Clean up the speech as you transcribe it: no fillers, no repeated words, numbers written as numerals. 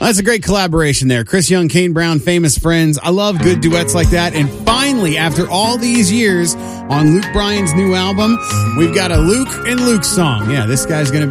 That's a great collaboration there. Chris Young, Kane Brown, Famous Friends. I love good duets like that. And finally, after all these years on Luke Bryan's new album, we've got a Luke and Luke song. Yeah, this guy's going to